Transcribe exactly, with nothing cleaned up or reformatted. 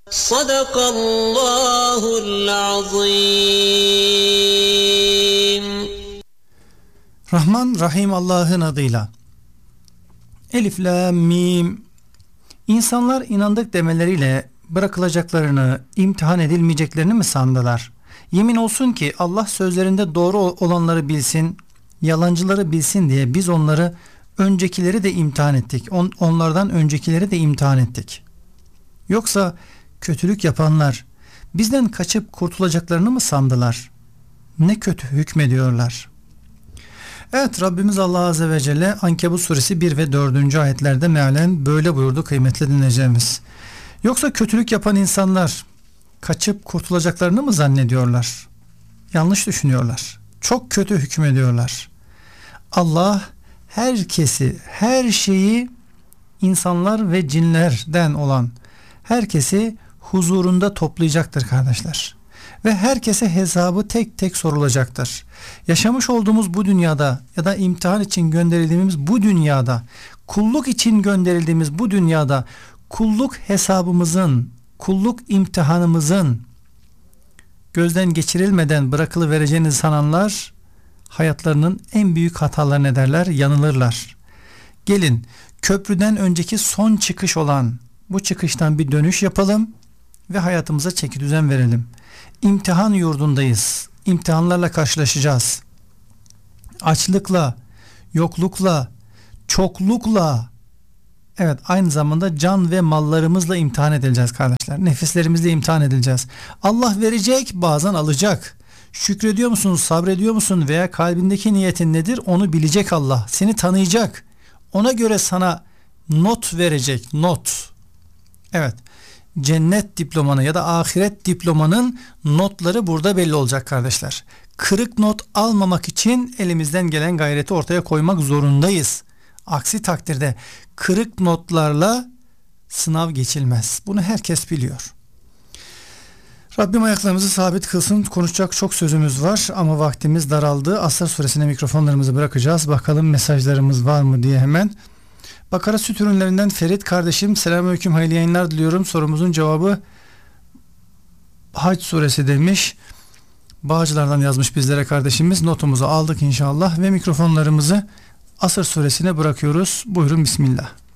Sadakallahul azim. Rahman Rahim Allah'ın adıyla. Elif Lam Mim. İnsanlar inandık demeleriyle bırakılacaklarını, imtihan edilmeyeceklerini mi sandılar? Yemin olsun ki Allah sözlerinde doğru olanları bilsin, yalancıları bilsin diye biz onları, öncekileri de imtihan ettik. On, onlardan öncekileri de imtihan ettik. Yoksa kötülük yapanlar bizden kaçıp kurtulacaklarını mı sandılar? Ne kötü hükmediyorlar. Evet, Rabbimiz Allah Azze ve Celle Ankebut suresi bir ve dördüncü ayetlerde mealen böyle buyurdu kıymetli dinleyeceğimiz. Yoksa kötülük yapan insanlar kaçıp kurtulacaklarını mı zannediyorlar? Yanlış düşünüyorlar. Çok kötü hükmediyorlar. Allah herkesi, her şeyi, insanlar ve cinlerden olan herkesi huzurunda toplayacaktır kardeşler. Ve herkese hesabı tek tek sorulacaktır. Yaşamış olduğumuz bu dünyada ya da imtihan için gönderildiğimiz bu dünyada, kulluk için gönderildiğimiz bu dünyada kulluk hesabımızın, kulluk imtihanımızın gözden geçirilmeden bırakılıvereceğini sananlar hayatlarının en büyük hatalarını ederler, yanılırlar. Gelin köprüden önceki son çıkış olan bu çıkıştan bir dönüş yapalım ve hayatımıza çekidüzen verelim. İmtihan yurdundayız. İmtihanlarla karşılaşacağız. Açlıkla, yoklukla, çoklukla, evet aynı zamanda can ve mallarımızla imtihan edileceğiz kardeşler. Nefislerimizle imtihan edileceğiz. Allah verecek, bazen alacak. Şükrediyor musun, sabrediyor musun veya kalbindeki niyetin nedir onu bilecek Allah. Seni tanıyacak. Ona göre sana not verecek, not. Evet. Cennet diplomanı ya da ahiret diplomanın notları burada belli olacak kardeşler. Kırık not almamak için elimizden gelen gayreti ortaya koymak zorundayız. Aksi takdirde kırık notlarla sınav geçilmez. Bunu herkes biliyor. Rabbim ayaklarımızı sabit kılsın. Konuşacak çok sözümüz var ama vaktimiz daraldı. Asr suresine mikrofonlarımızı bırakacağız. Bakalım mesajlarımız var mı diye hemen. Bakara Süt Ürünlerinden Ferit kardeşim, selamünaleyküm, hayırlı yayınlar diliyorum. Sorumuzun cevabı Hac suresi demiş. Bağcılardan yazmış bizlere kardeşimiz. Notumuzu aldık inşallah ve mikrofonlarımızı Asr suresine bırakıyoruz. Buyurun bismillah.